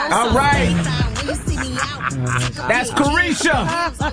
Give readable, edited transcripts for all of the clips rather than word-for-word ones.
All right. That's Carisha.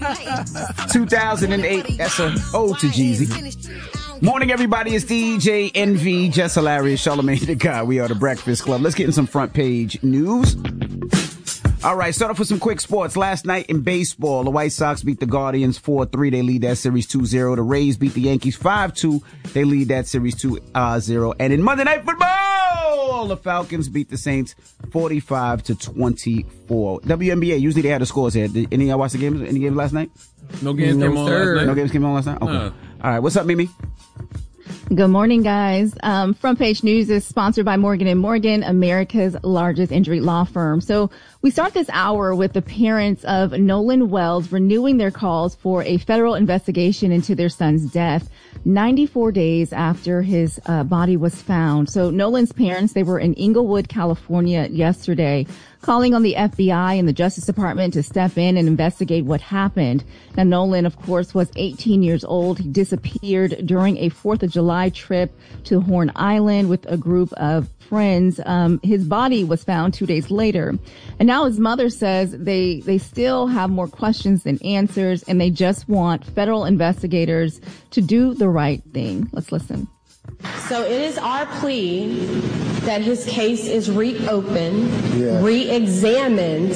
2008. That's an ode to Jeezy. Morning, everybody. It's DJ NV, Jess Hilarious, Charlamagne the God. We are the Breakfast Club. Let's get in some front page news. All right, start off with some quick sports. Last night in baseball, the White Sox beat the Guardians 4-3. They lead that series 2-0. The Rays beat the Yankees 5-2. They lead that series 2-0. And in Monday Night Football, the Falcons beat the Saints 45-24. WNBA, usually they have the scores here. Did any of y'all watch the games? Any games last night? No games came on last night. No games came on last night? Okay. All right, what's up, Mimi? Good morning, guys. Front page news is sponsored by Morgan & Morgan, America's largest injury law firm. So we start this hour with the parents of Nolan Wells renewing their calls for a federal investigation into their son's death 94 days after his body was found. So Nolan's parents, they were in Inglewood, California yesterday, calling on the FBI and the Justice Department to step in and investigate what happened. Now, Nolan, of course, was 18 years old. He disappeared during a 4th of July trip to Horn Island with a group of friends. His body was found 2 days later. And now his mother says they still have more questions than answers, and they just want federal investigators to do the right thing. Let's listen. So it is our plea that his case is reopened, re-examined,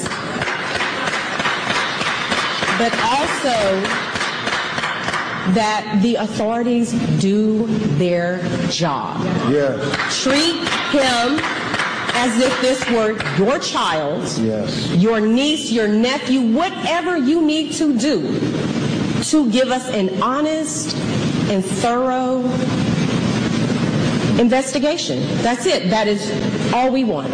but also that the authorities do their job. Yeah. Treat him as if this were your child, your niece, your nephew, whatever you need to do to give us an honest and thorough investigation. That's it. That is all we want.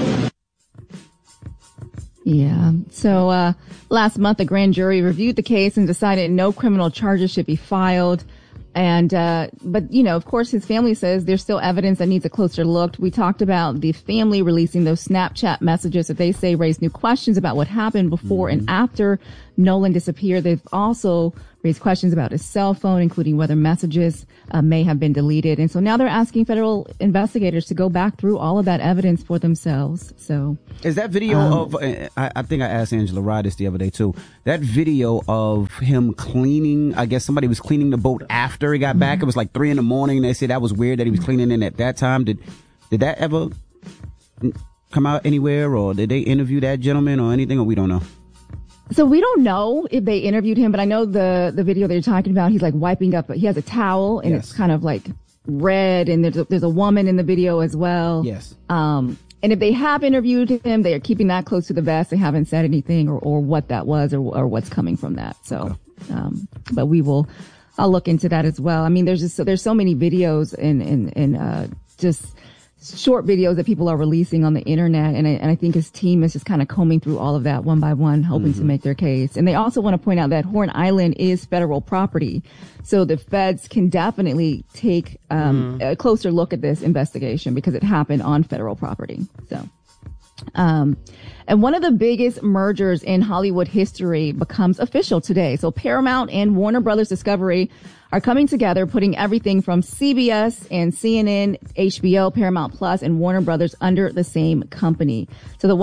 Yeah. So last month, a grand jury reviewed the case and decided no criminal charges should be filed. And but, you know, of course, his family says there's still evidence that needs a closer look. We talked about the family releasing those Snapchat messages that they say raised new questions about what happened before and after Nolan disappeared. They've also raised questions about his cell phone, including whether messages may have been deleted. And so now they're asking federal investigators to go back through all of that evidence for themselves. So is that video of, I think I asked Angela Rye this the other day too, that video of him cleaning, I guess somebody was cleaning the boat after he got back. It was like 3 a.m. They said that was weird that he was cleaning in at that time. Did that ever come out anywhere, or did they interview that gentleman or anything, or we don't know? So we don't know if they interviewed him, but I know the video they're talking about, he's like wiping up, he has a towel and it's kind of like red, and there's a woman in the video as well. Yes. And if they have interviewed him, they are keeping that close to the vest. They haven't said anything or what that was or what's coming from that. So, but I'll look into that as well. I mean, there's so many videos and just short videos that people are releasing on the internet. And I think his team is just kind of combing through all of that one by one, hoping to make their case. And they also want to point out that Horn Island is federal property. So the feds can definitely take a closer look at this investigation because it happened on federal property. So, and one of the biggest mergers in Hollywood history becomes official today. So Paramount and Warner Brothers Discovery are coming together, putting everything from CBS and CNN, HBO, Paramount Plus, and Warner Brothers under the same company. So the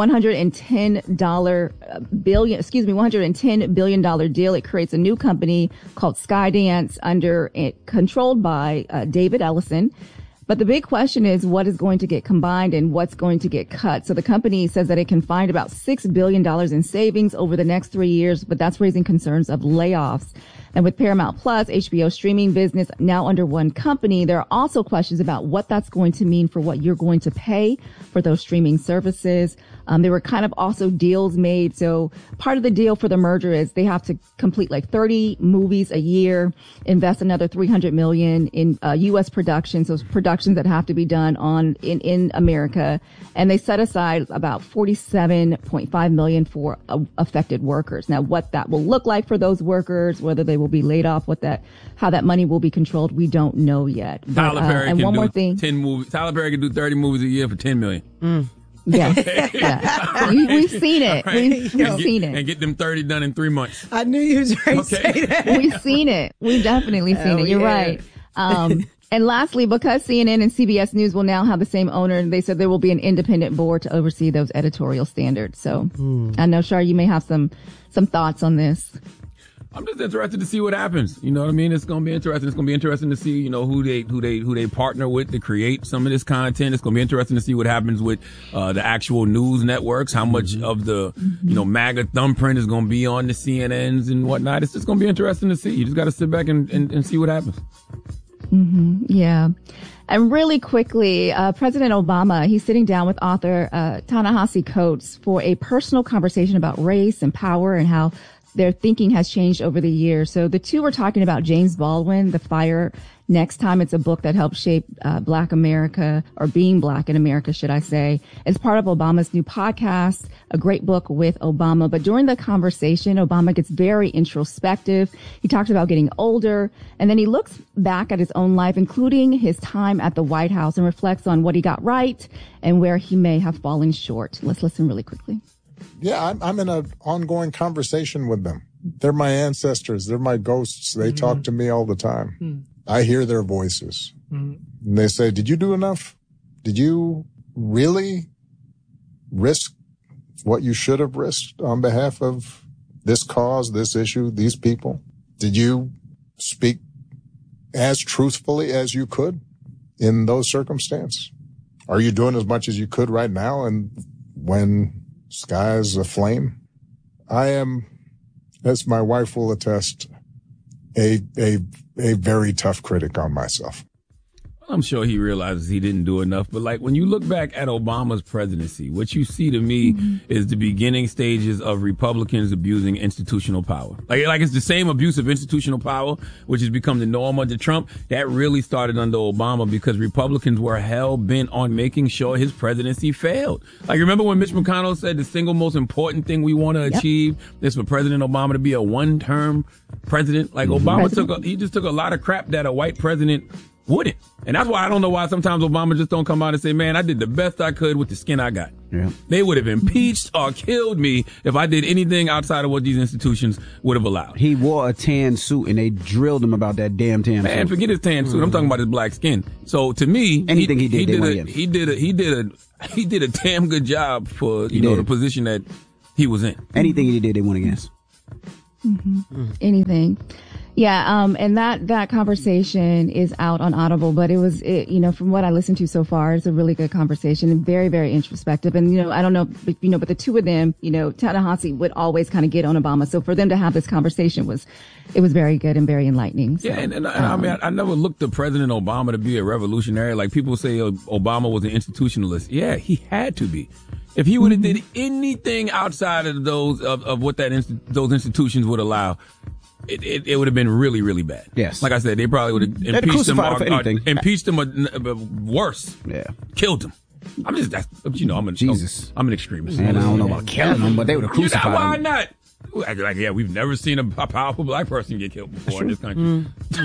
$110 billion deal, it creates a new company called Skydance controlled by David Ellison. But the big question is what is going to get combined and what's going to get cut. So the company says that it can find about $6 billion in savings over the next 3 years, but that's raising concerns of layoffs. And with Paramount Plus, HBO streaming business now under one company, there are also questions about what that's going to mean for what you're going to pay for those streaming services. There were kind of also deals made. So part of the deal for the merger is they have to complete like 30 movies a year, invest another $300 million in U.S. productions, those productions that have to be done in America. And they set aside about $47.5 million for affected workers. Now, what that will look like for those workers, whether they will be laid off, how that money will be controlled, we don't know yet. Tyler Perry and can one do more thing. 10 movies. Tyler Perry can do 30 movies a year for $10 million. Yeah. Yeah. We've seen it. Right. We've seen it. And get them 30 done in 3 months. I knew you was ready to say that. We've seen it. We've definitely seen it. You're right. And lastly, because CNN and CBS News will now have the same owner, they said there will be an independent board to oversee those editorial standards. So I know, Shar, you may have some thoughts on this. I'm just interested to see what happens. You know what I mean? It's going to be interesting. It's going to be interesting to see, who they partner with to create some of this content. It's going to be interesting to see what happens with the actual news networks, how much of the, MAGA thumbprint is going to be on the CNNs and whatnot. It's just going to be interesting to see. You just got to sit back and see what happens. Mm-hmm. Yeah. And really quickly, President Obama, he's sitting down with author Ta-Nehisi Coates for a personal conversation about race and power and how their thinking has changed over the years. So the two were talking about James Baldwin, The Fire Next Time. It's a book that helped shape Black America, or being Black in America, should I say. It's part of Obama's new podcast, A Great Book with Obama. But during the conversation, Obama gets very introspective. He talks about getting older, and then he looks back at his own life, including his time at the White House, and reflects on what he got right and where he may have fallen short. Let's listen really quickly. Yeah, I'm in an ongoing conversation with them. They're my ancestors. They're my ghosts. They talk to me all the time. I hear their voices. And they say, did you do enough? Did you really risk what you should have risked on behalf of this cause, this issue, these people? Did you speak as truthfully as you could in those circumstances? Are you doing as much as you could right now? And when sky's aflame, I am, as my wife will attest, a very tough critic on myself. I'm sure he realizes he didn't do enough. But like when you look back at Obama's presidency, what you see to me is the beginning stages of Republicans abusing institutional power. Like it's the same abuse of institutional power, which has become the norm under Trump. That really started under Obama because Republicans were hell bent on making sure his presidency failed. Like remember when Mitch McConnell said the single most important thing we want to achieve is for President Obama to be a one-term president? Like Obama took a lot of crap that a white president wouldn't. And that's why I don't know why sometimes Obama just don't come out and say, man, I did the best I could with the skin I got. Yeah. They would have impeached or killed me if I did anything outside of what these institutions would have allowed. He wore a tan suit and they drilled him about that damn tan suit. Man, forget his tan suit. I'm talking about his black skin. So to me, anything he did a damn good job for the position that he was in. Anything he did, they went against. Anything. Yeah, and that conversation is out on Audible, but it was, from what I listened to so far, it's a really good conversation and very, very introspective. And, I don't know, but the two of them, Ta-Nehisi would always kind of get on Obama. So for them to have this conversation was very good and very enlightening. So, yeah, and I mean, I never looked to President Obama to be a revolutionary. Like people say Obama was an institutionalist. Yeah, he had to be. If he would have did anything outside of those, of what those institutions would allow, it would have been really, really bad. Yes. Like I said, they probably would have impeached him worse. Yeah. Killed him. I'm an extremist. And I don't know about killing him, but they would have crucified him. Why not? Like, yeah, we've never seen a powerful black person get killed before in this country.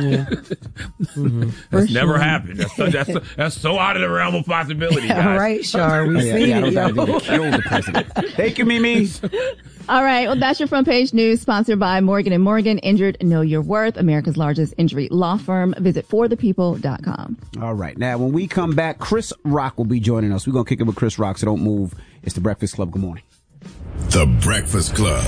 That's never happened. That's so out of the realm of possibility, guys. All right, Shar. We've seen it. I don't kill the president. Thank you, Mimi. All right. Well, that's your front page news, sponsored by Morgan & Morgan. Injured, know your worth. America's largest injury law firm. Visit forthepeople.com. All right. Now, when we come back, Chris Rock will be joining us. We're going to kick it with Chris Rock, so don't move. It's The Breakfast Club. Good morning. The Breakfast Club.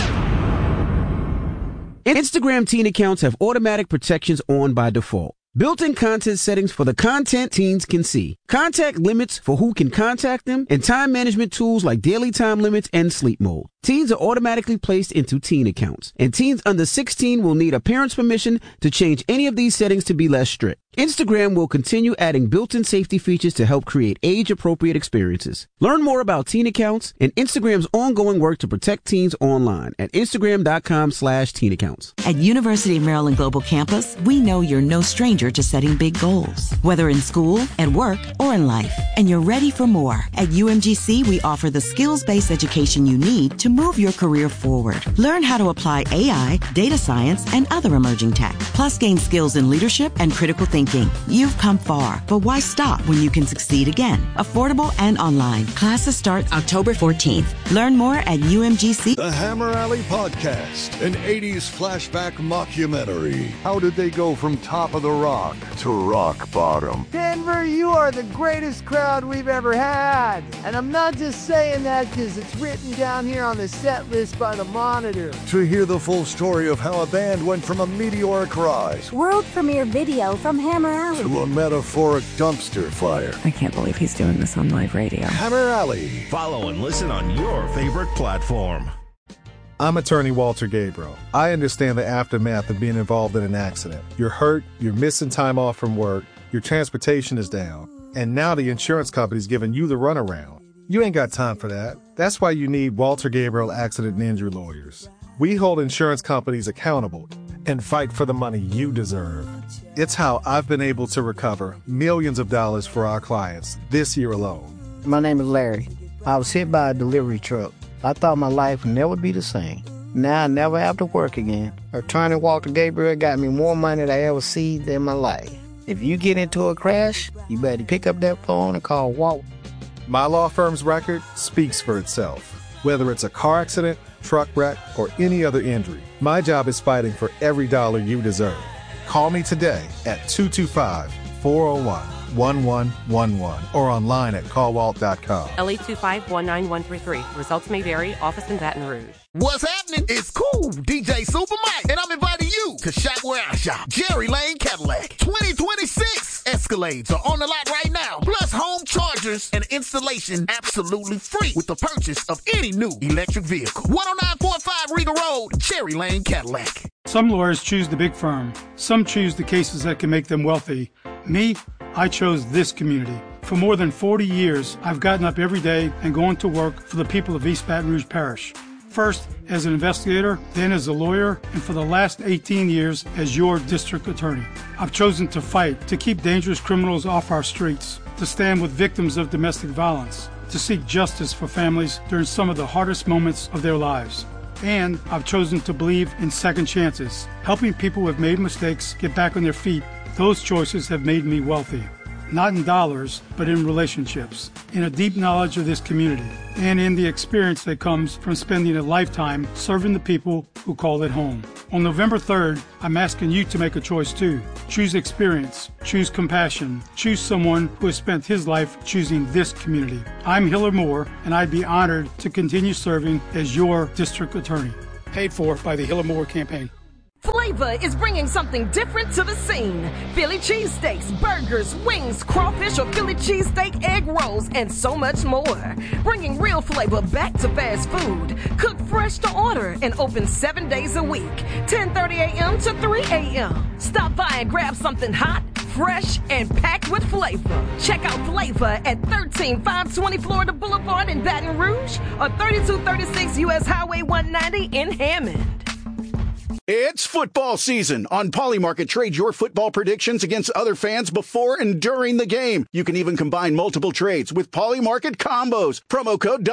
Instagram teen accounts have automatic protections on by default. Built-in content settings for the content teens can see. Contact limits for who can contact them, and time management tools like daily time limits and sleep mode. Teens are automatically placed into teen accounts, and teens under 16 will need a parent's permission to change any of these settings to be less strict. Instagram will continue adding built-in safety features to help create age-appropriate experiences. Learn more about teen accounts and Instagram's ongoing work to protect teens online at Instagram.com/teen accounts. At University of Maryland Global Campus, we know you're no stranger to setting big goals, whether in school, at work, or in life. And you're ready for more. At UMGC, we offer the skills-based education you need to move your career forward. Learn how to apply AI, data science, and other emerging tech. Plus, gain skills in leadership and critical thinking thinking, you've come far, but why stop when you can succeed again? Affordable and online. Classes start October 14th. Learn more at UMGC. The Hammer Alley Podcast, an 80s flashback mockumentary. How did they go from top of the rock to rock bottom? Denver, you are the greatest crowd we've ever had. And I'm not just saying that because it's written down here on the set list by the Monitor. To hear the full story of how a band went from a meteoric rise, world premiere video from Hammer Alley, to a metaphoric dumpster fire. I can't believe he's doing this on live radio. Hammer Alley. Follow and listen on your favorite platform. I'm attorney Walter Gabriel. I understand the aftermath of being involved in an accident. You're hurt, you're missing time off from work, your transportation is down, and now the insurance company's giving you the runaround. You ain't got time for that. That's why you need Walter Gabriel Accident and Injury Lawyers. We hold insurance companies accountable and fight for the money you deserve. It's how I've been able to recover millions of dollars for our clients this year alone. My name is Larry. I was hit by a delivery truck. I thought my life would never be the same. Now I never have to work again. Attorney Walter Gabriel got me more money than I ever seen in my life. If you get into a crash, you better pick up that phone and call Walt. My law firm's record speaks for itself. Whether it's a car accident, truck wreck, or any other injury, my job is fighting for every dollar you deserve. Call me today at 225-401-1111 or online at callwalt.com. LA 2519133. Results may vary. Office in Baton Rouge. What's happening? It's cool. DJ Super Mike, and I'm inviting you to shop where I shop. Jerry Lane Cadillac. 2026 Escalades are on the lot right now. Plus home chargers and installation absolutely free with the purchase of any new electric vehicle. 10945 Regal Road, Jerry Lane Cadillac. Some lawyers choose the big firm. Some choose the cases that can make them wealthy. Me, I chose this community. For more than 40 years, I've gotten up every day and gone to work for the people of East Baton Rouge Parish. First as an investigator, then as a lawyer, and for the last 18 years as your district attorney. I've chosen to fight to keep dangerous criminals off our streets, to stand with victims of domestic violence, to seek justice for families during some of the hardest moments of their lives. And I've chosen to believe in second chances, helping people who have made mistakes get back on their feet. Those choices have made me wealthy. Not in dollars, but in relationships, in a deep knowledge of this community, and in the experience that comes from spending a lifetime serving the people who call it home. On November 3rd, I'm asking you to make a choice too. Choose experience, choose compassion, choose someone who has spent his life choosing this community. I'm Hiller Moore, and I'd be honored to continue serving as your district attorney. Paid for by the Hiller Moore campaign. Flavor is bringing something different to the scene. Philly cheesesteaks, burgers, wings, crawfish or Philly cheesesteak egg rolls, and so much more. Bringing real flavor back to fast food. Cooked fresh to order and open 7 days a week. 10:30 a.m. to 3 a.m. Stop by and grab something hot, fresh, and packed with flavor. Check out Flavor at 13520 Florida Boulevard in Baton Rouge or 3236 U.S. Highway 190 in Hammond. It's football season. On Polymarket, trade your football predictions against other fans before and during the game. You can even combine multiple trades with Polymarket combos. Promo code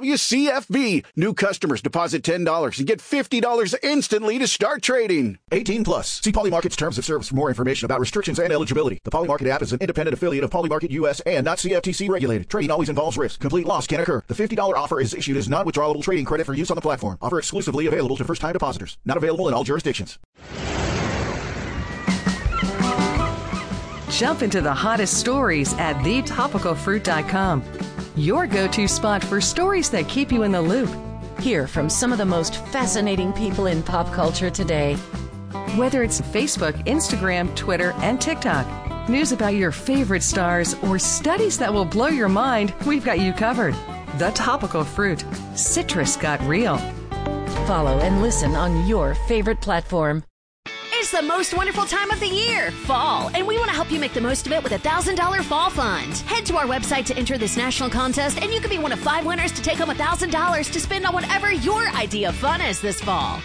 WWCFB. New customers deposit $10 and get $50 instantly to start trading. 18 plus. See Polymarket's terms of service for more information about restrictions and eligibility. The Polymarket app is an independent affiliate of Polymarket US and not CFTC regulated. Trading always involves risk. Complete loss can occur. The $50 offer is issued as non-withdrawable trading credit for use on the platform. Offer exclusively available to first-time depositors. Not available in all jurisdictions. Jump into the hottest stories at thetopicalfruit.com. Your go-to spot for stories that keep you in the loop. Hear from some of the most fascinating people in pop culture today. Whether it's Facebook, Instagram, Twitter, and TikTok, news about your favorite stars, or studies that will blow your mind, we've got you covered. The Topical Fruit. Citrus got real. Follow and listen on your favorite platform. It's the most wonderful time of the year, fall, and we want to help you make the most of it with a $1,000 fall fund. Head to our website to enter this national contest, and you could be one of 5 winners to take home $1,000 to spend on whatever your idea of fun is this fall.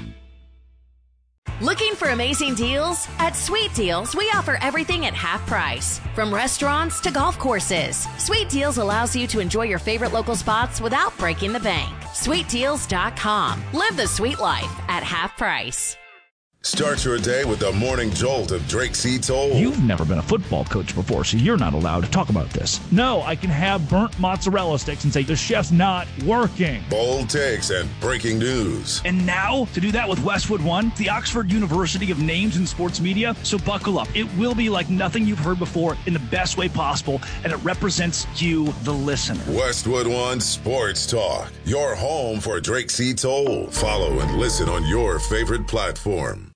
Looking for amazing deals? At Sweet Deals, we offer everything at half price. From restaurants to golf courses, Sweet Deals allows you to enjoy your favorite local spots without breaking the bank. SweetDeals.com. Live the sweet life at half price. Start your day with the morning jolt of Drake C. Toll. You've never been a football coach before, so you're not allowed to talk about this. No, I can have burnt mozzarella sticks and say the chef's not working. Bold takes and breaking news. And now, to do that with Westwood One, the Oxford University of names in sports media. So buckle up. It will be like nothing you've heard before in the best way possible, and it represents you, the listener. Westwood One Sports Talk, your home for Drake C. Toll. Follow and listen on your favorite platform.